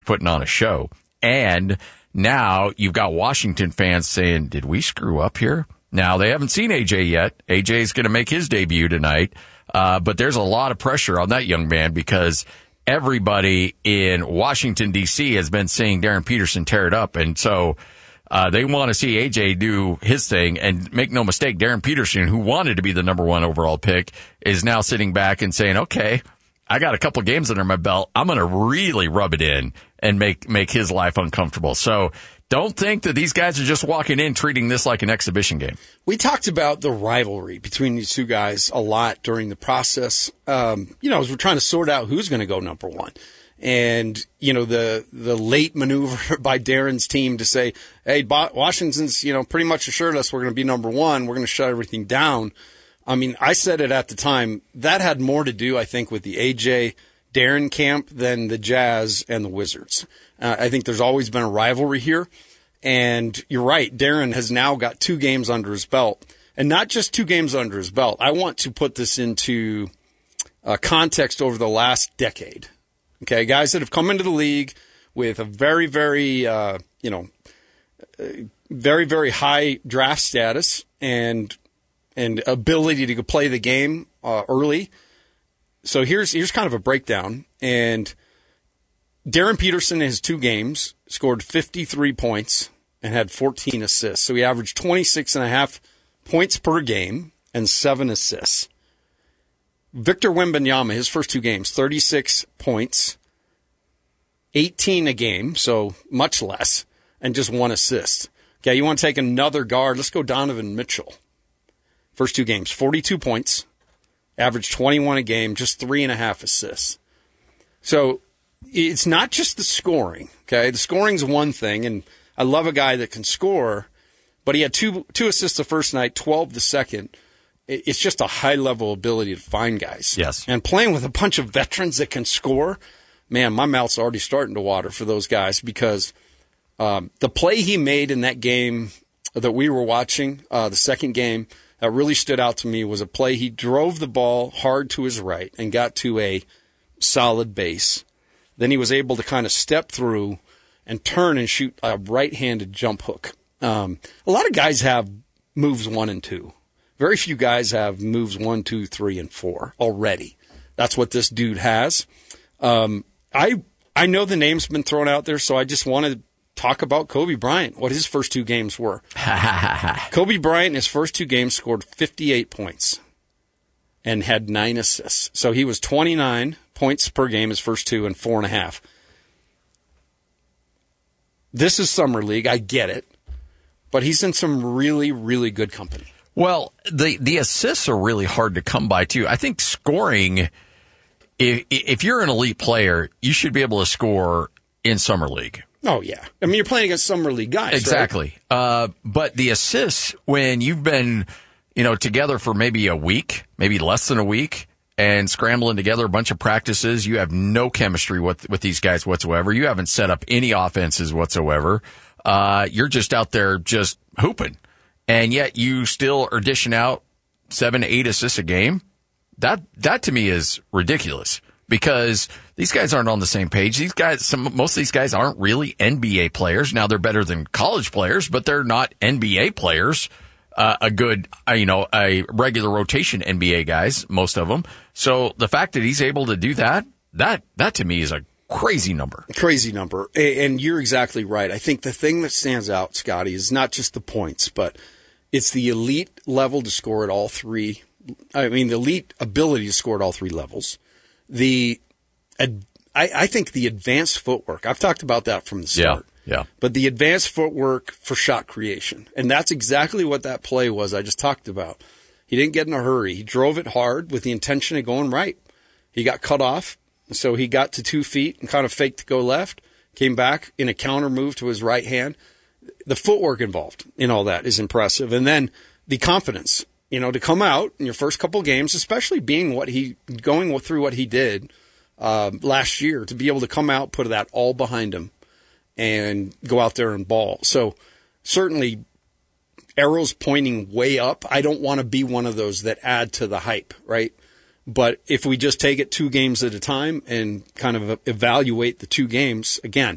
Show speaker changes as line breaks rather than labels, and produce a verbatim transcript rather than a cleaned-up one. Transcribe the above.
putting on a show. And now you've got Washington fans saying, did we screw up here? Now, they haven't seen A J yet. A J's going to make his debut tonight. Uh, but there's a lot of pressure on that young man because everybody in Washington, D C has been seeing Darren Peterson tear it up. And so uh, they want to see A J do his thing. And make no mistake, Darren Peterson, who wanted to be the number one overall pick, is now sitting back and saying, okay, I got a couple games under my belt. I'm going to really rub it in and make make his life uncomfortable. So don't think that these guys are just walking in treating this like an exhibition game.
We talked about the rivalry between these two guys a lot during the process. Um, you know, as we're trying to sort out who's going to go number one. And, you know, the the late maneuver by Darren's team to say, hey, Washington's, you know, pretty much assured us we're going to be number one. We're going to shut everything down. I mean, I said it at the time. That had more to do, I think, with the A J Darren camp than the Jazz and the Wizards. Uh, I think there's always been a rivalry here. And you're right. Darren has now got two games under his belt. And not just two games under his belt. I want to put this into uh, context over the last decade. Okay, guys that have come into the league with a very, very, uh, you know, very, very high draft status and and ability to play the game uh, early. So here's here's kind of a breakdown. And Darren Peterson in his two games scored fifty-three points and had fourteen assists. So he averaged twenty-six and a half points per game and seven assists. Victor Wembanyama, his first two games, thirty-six points, eighteen a game, so much less, and just one assist. Okay, you want to take another guard. Let's go Donovan Mitchell. First two games, forty-two points, averaged twenty-one a game, just three and a half assists. So it's not just the scoring, okay? The scoring's one thing, and I love a guy that can score, but he had two two assists the first night, twelve the second. It's just a high-level ability to find guys.
Yes.
And playing with a bunch of veterans that can score, man, my mouth's already starting to water for those guys because um, the play he made in that game that we were watching, uh, the second game, that really stood out to me was a play. He drove the ball hard to his right and got to a solid base. Then he was able to kind of step through and turn and shoot a right-handed jump hook. Um, a lot of guys have moves one and two. Very few guys have moves one, two, three, and four already. That's what this dude has. Um, I I know the name's been thrown out there, so I just want to talk about Kobe Bryant, what his first two games were. Kobe Bryant in his first two games scored fifty-eight points and had nine assists. So he was twenty-nine points per game his first two and four and a half. This is Summer League. I get it. But he's in some really, really good company.
Well, the, the assists are really hard to come by, too. I think scoring, if, if you're an elite player, you should be able to score in Summer League.
Oh, yeah. I mean, you're playing against Summer League guys,
exactly.
Right?
Uh, but the assists, when you've been, you know, together for maybe a week, maybe less than a week, and scrambling together a bunch of practices, you have no chemistry with, with these guys whatsoever. You haven't set up any offenses whatsoever. Uh, you're just out there just hooping. And yet you still are dishing out seven, eight assists a game. That, that to me is ridiculous because these guys aren't on the same page. These guys, some, most of these guys aren't really N B A players. Now they're better than college players, but they're not N B A players. Uh, a good, uh, you know, a regular rotation N B A guys, most of them. So the fact that he's able to do that, that, that to me is a crazy number.
Crazy number. And you're exactly right. I think the thing that stands out, Scotty, is not just the points, but it's the elite level to score at all three. I mean, the elite ability to score at all three levels. The, I, I think the advanced footwork. I've talked about that from the start.
Yeah, yeah.
But the advanced footwork for shot creation. And that's exactly what that play was I just talked about. He didn't get in a hurry. He drove it hard with the intention of going right. He got cut off. So he got to two feet and kind of faked to go left, came back in a counter move to his right hand. The footwork involved in all that is impressive. And then the confidence, you know, to come out in your first couple games, especially being what he, going through what he did uh, last year, to be able to come out, put that all behind him and go out there and ball. So certainly arrows pointing way up. I don't want to be one of those that add to the hype, right? But if we just take it two games at a time and kind of evaluate the two games, again,